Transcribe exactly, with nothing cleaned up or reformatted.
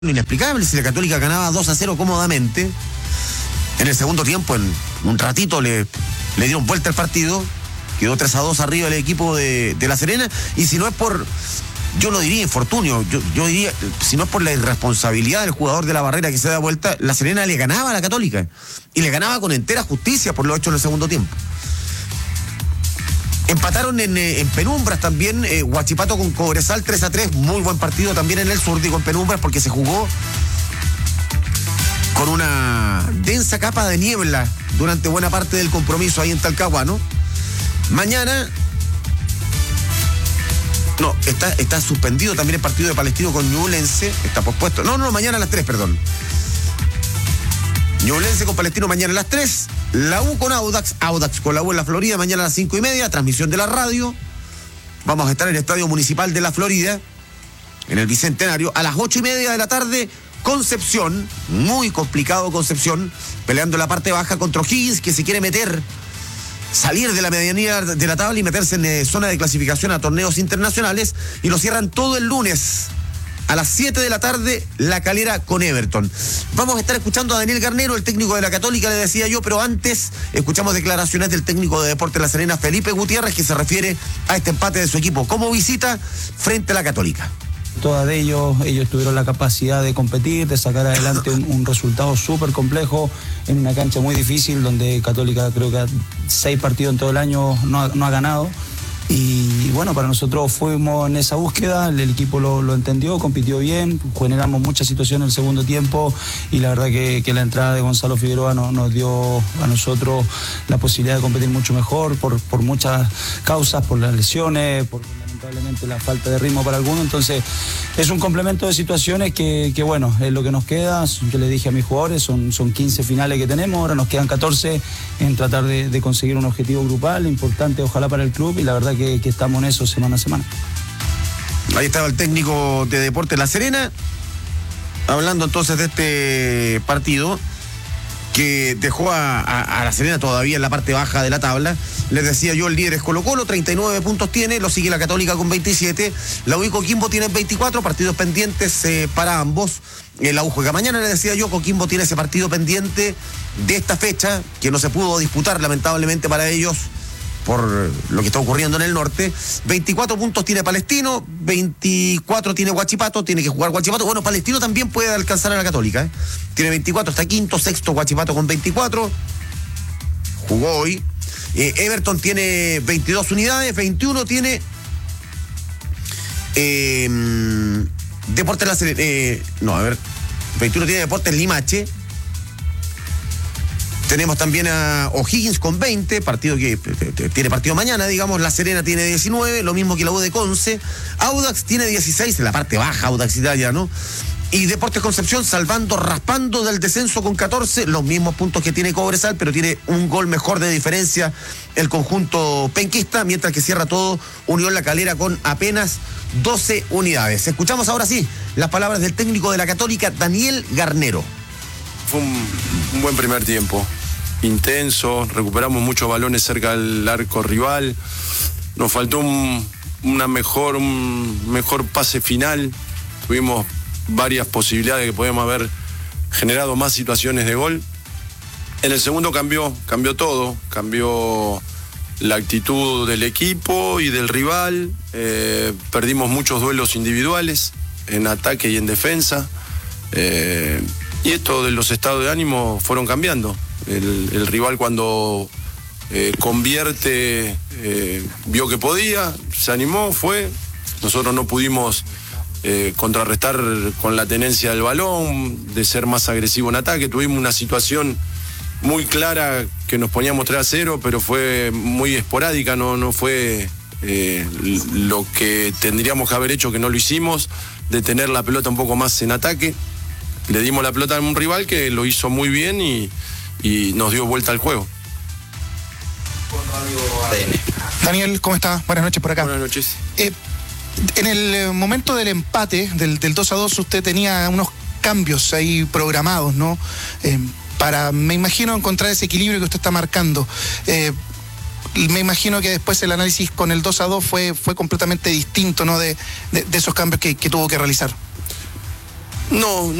inexplicable si la Católica ganaba dos a cero cómodamente. En el segundo tiempo, en un ratito le, le dieron vuelta al partido, quedó tres a dos arriba el equipo de, de La Serena, y si no es por, yo no diría infortunio, yo, yo diría, si no es por la irresponsabilidad del jugador de La Barrera que se da vuelta, La Serena le ganaba a la Católica, y le ganaba con entera justicia por lo hecho en el segundo tiempo. Empataron en, en Penumbras también, eh, Huachipato con Cobresal tres a tres, muy buen partido también en el sur, digo en Penumbras, porque se jugó con una densa capa de niebla durante buena parte del compromiso ahí en Talcahuano. Mañana, no, está, está suspendido también el partido de Palestino con Ñublense, está pospuesto, no, no, mañana a las tres, perdón. Ñublense con Palestino mañana a las tres, la U con Audax, Audax con la U en la Florida mañana a las cinco y media, transmisión de la radio. Vamos a estar en el Estadio Municipal de la Florida, en el Bicentenario, a las ocho y media de la tarde, Concepción, muy complicado Concepción, peleando la parte baja contra O'Higgins, que se quiere meter, salir de la medianía de la tabla y meterse en eh, zona de clasificación a torneos internacionales, y lo cierran todo el lunes. A las siete de la tarde, La Calera con Everton. Vamos a estar escuchando a Daniel Garnero, el técnico de la Católica, le decía yo, pero antes escuchamos declaraciones del técnico de Deportes La Serena, Felipe Gutiérrez, que se refiere a este empate de su equipo como visita frente a la Católica. Todas de ellos, ellos tuvieron la capacidad de competir, de sacar adelante un, un resultado súper complejo en una cancha muy difícil, donde Católica creo que a seis partidos en todo el año no ha, no ha ganado. Y bueno, para nosotros fuimos en esa búsqueda, el, el equipo lo, lo entendió, compitió bien, generamos muchas situaciones en el segundo tiempo, y la verdad que, que la entrada de Gonzalo Figueroa no, nos dio a nosotros la posibilidad de competir mucho mejor por, por muchas causas, por las lesiones, por lamentablemente la falta de ritmo para algunos. Entonces es un complemento de situaciones que, que bueno, es lo que nos queda. Yo le dije a mis jugadores, son, son quince finales que tenemos, ahora nos quedan catorce en tratar de, de conseguir un objetivo grupal importante, ojalá para el club, y la verdad que, que estamos en eso semana a semana. Ahí estaba el técnico de Deportes La Serena, hablando entonces de este partido que dejó a, a, a La Serena todavía en la parte baja de la tabla. Les decía yo, el líder es Colo Colo, treinta y nueve puntos tiene, lo sigue la Católica con veintisiete, la U y Coquimbo tienen veinticuatro, partidos pendientes eh, para ambos. Eh, la U juega mañana, les decía yo, Coquimbo tiene ese partido pendiente de esta fecha, que no se pudo disputar lamentablemente para ellos, por lo que está ocurriendo en el norte. veinticuatro puntos tiene Palestino, veinticuatro tiene Huachipato, tiene que jugar Huachipato. Bueno, Palestino también puede alcanzar a la Católica, ¿eh? Tiene veinticuatro, está quinto, sexto Huachipato con veinticuatro. Jugó hoy. Eh, Everton tiene veintidós unidades, veintiuno tiene eh, Deportes La Serena. Eh, no, a ver, veintiuno tiene Deportes Limache. Tenemos también a O'Higgins con veinte, partido que tiene partido mañana, digamos. La Serena tiene diecinueve, lo mismo que la U de Conce. Audax tiene dieciséis, en la parte baja, Audax Italia, ¿no? Y Deportes Concepción salvando, raspando del descenso con catorce, los mismos puntos que tiene Cobresal, pero tiene un gol mejor de diferencia el conjunto penquista, mientras que cierra todo Unión La Calera con apenas doce unidades. Escuchamos ahora sí las palabras del técnico de la Católica, Daniel Garnero. Fue un, un buen primer tiempo, intenso, recuperamos muchos balones cerca del arco rival, nos faltó un, una mejor, un mejor pase final, tuvimos varias posibilidades que podíamos haber generado más situaciones de gol. En el segundo cambió, cambió todo, cambió la actitud del equipo y del rival, eh, perdimos muchos duelos individuales en ataque y en defensa, eh, y esto de los estados de ánimo fueron cambiando. El, el rival cuando eh, convierte, eh, vio que podía, se animó, fue, nosotros no pudimos Eh, contrarrestar con la tenencia del balón, de ser más agresivo en ataque. Tuvimos una situación muy clara que nos poníamos tres a cero, pero fue muy esporádica, no, no fue eh, lo que tendríamos que haber hecho, que no lo hicimos, de tener la pelota un poco más en ataque. Le dimos la pelota a un rival que lo hizo muy bien y, y nos dio vuelta al juego. Daniel, ¿cómo está? Buenas noches por acá. Buenas noches. Eh, En el momento del empate, del, del dos a dos, usted tenía unos cambios ahí programados, ¿no? Eh, para, me imagino, encontrar ese equilibrio que usted está marcando. Eh, me imagino que después el análisis con el dos a dos fue, fue completamente distinto, ¿no? De, de, de esos cambios que, que tuvo que realizar. No,